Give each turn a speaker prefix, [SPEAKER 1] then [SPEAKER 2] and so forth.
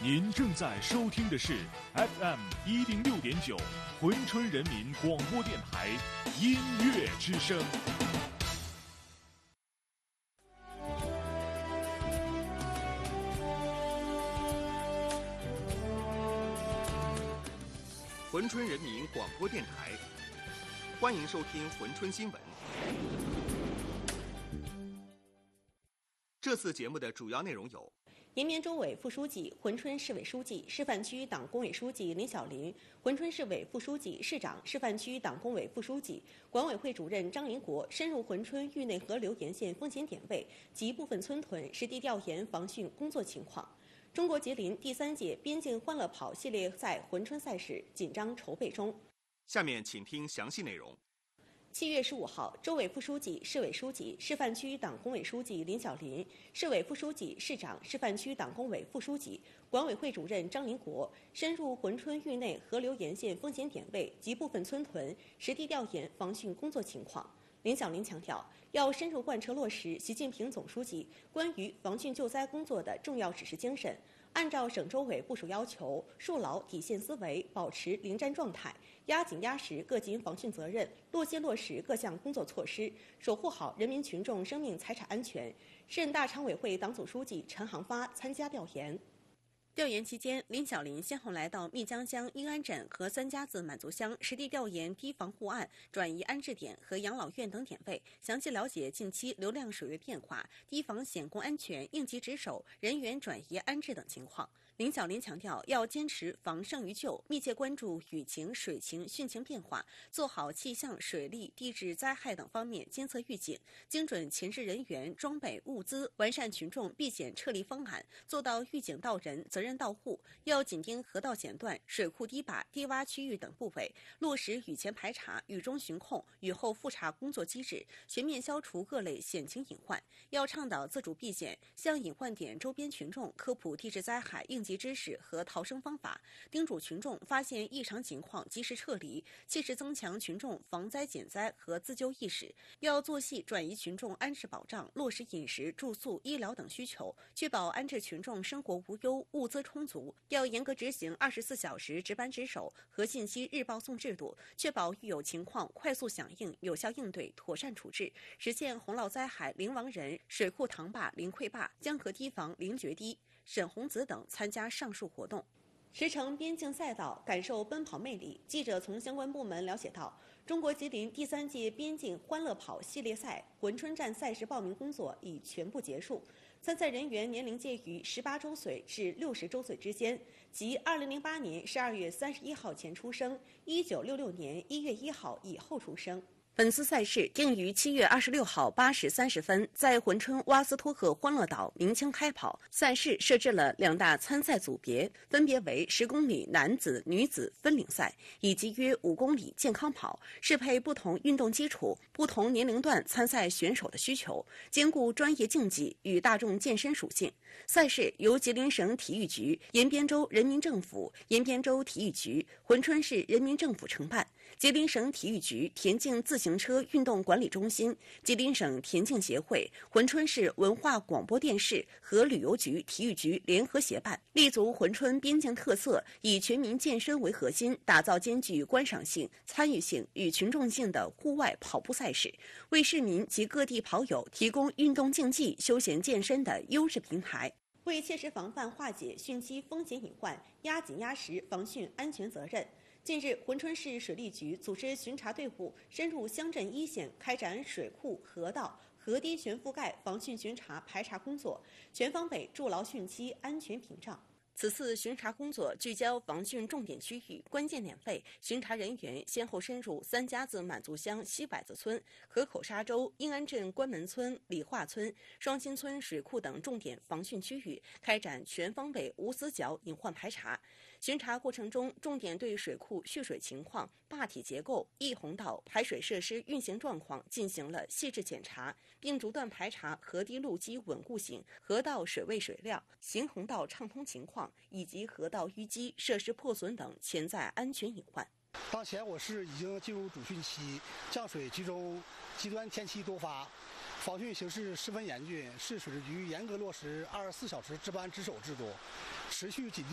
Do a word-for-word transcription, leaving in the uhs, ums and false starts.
[SPEAKER 1] 您正在收听的是 F M 一零六点九珲春人民广播电台音乐之声。
[SPEAKER 2] 珲春人民广播电台，欢迎收听珲春新闻。这次节目的主要内容有：
[SPEAKER 3] 延边州委副书记、珲春市委书记、示范区党工委书记林小林，珲春市委副书记、市长、示范区党工委副书记、管委会主任张林国深入珲春峪内河流沿线风险点位及部分村屯实地调研防汛工作情况。中国吉林第三届边境欢乐跑系列赛珲春赛事紧张筹备中。
[SPEAKER 2] 下面请听详细内容。
[SPEAKER 3] 七月十五号，州委副书记、市委书记、示范区党工委书记林小林，市委副书记、市长、示范区党工委副书记、管委会主任张林国深入珲春峪内河流沿线风险点位及部分村屯实地调研防汛工作情况。林小林强调，要深入贯彻落实习近平总书记关于防汛救灾工作的重要指示精神，按照省州委部署要求，树牢底线思维，保持临战状态，压紧压实各级防汛责任，落线落实各项工作措施，守护好人民群众生命财产安全。市人大常委会党组书记陈航发参加调研。调研期间，林小林先后来到密江乡英安镇和三家子满族乡实地调研堤防护岸、转移安置点和养老院等点位，详细了解近期流量水位变化、堤防险工安全应急值守、人员转移安置等情况。林小林强调，要坚持防胜于救，密切关注雨情、水情、汛情变化，做好气象、水利、地质灾害等方面监测预警，精准前置人员、装备、物资，完善群众避险撤离方案，做到预警到人、责任到户。要紧盯河道险段、水库堤坝、低洼区域等部位，落实雨前排查、雨中巡控、雨后复查工作机制，全面消除各类险情隐患。要倡导自主避险，向隐患点周边群众科普地质灾害应急知识和逃生方法，叮嘱群众发现异常情况及时撤离，切实增强群众防灾减灾和自救意识。要做细转移群众安置保障，落实饮食、住宿、医疗等需求，确保安置群众生活无忧、物资充足。要严格执行二十四小时值班值守和信息日报送制度，确保遇有情况快速响应、有效应对、妥善处置，实现洪涝灾害零亡人、水库塘坝零溃坝、江河堤防零决堤。沈洪子等参加上述活动。驰骋边境赛道，感受奔跑魅力。记者从相关部门了解到，中国吉林第三届边境欢乐跑系列赛珲春站赛事报名工作已全部结束。参赛人员年龄介于十八周岁至六十周岁之间，即二零零八年十二月三十一号前出生，一九六六年一月一号以后出生。本次赛事定于七月二十六号八时三十分在珲春瓦斯托克欢乐岛鸣枪开跑。赛事设置了两大参赛组别，分别为十公里男子、女子分领赛以及约五公里健康跑，适配不同运动基础、不同年龄段参赛选手的需求，兼顾专业竞技与大众健身属性。赛事由吉林省体育局、延边州人民政府、延边州体育局、珲春市人民政府承办，吉林省体育局田径自行车运动管理中心、吉林省田径协会、珲春市文化广播电视和旅游局体育局联合协办，立足珲春边境特色，以全民健身为核心，打造兼具观赏性、参与性与群众性的户外跑步赛事，为市民及各地跑友提供运动竞技、休闲健身的优质平台。为切实防范化解汛期风险隐患，压紧压实防汛安全责任，近日，珲春市水利局组织巡查队伍深入乡镇一线，开展水库、河道、河堤全覆盖防汛巡查排查工作，全方位筑牢汛期安全屏障。此次巡查工作聚焦防汛重点区域、关键点位，巡查人员先后深入三家子满族乡西柏子村、河口沙洲、英安镇关门村、李化村、双新村水库等重点防汛区域，开展全方位无死角隐患排查。巡查过程中，重点对水库蓄水情况、坝体结构、溢洪道排水设施运行状况进行了细致检查，并逐段排查河堤路基稳固性、河道水位水量、行洪道畅通情况，以及河道淤积、设施破损等潜在安全隐患。
[SPEAKER 4] 当前我市已经进入主汛期，降水集中，极端天气多发，防汛形势十分严峻。市水利局严格落实二十四小时值班值守制度，持续紧盯